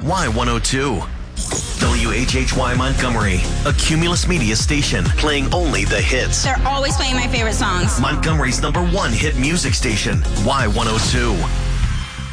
Y102. WHHY Montgomery, a Cumulus Media station playing only the hits. They're always playing my favorite songs. Montgomery's #1 hit music station, Y102.